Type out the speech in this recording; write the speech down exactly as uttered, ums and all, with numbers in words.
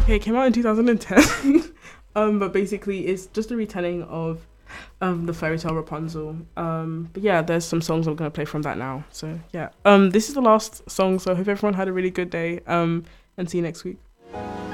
Okay, it came out in two thousand ten. um, but basically, it's just a retelling of um the fairy tale Rapunzel. Um, but yeah, there's some songs I'm gonna play from that now. So yeah, um, this is the last song. So I hope everyone had a really good day. Um, and see you next week.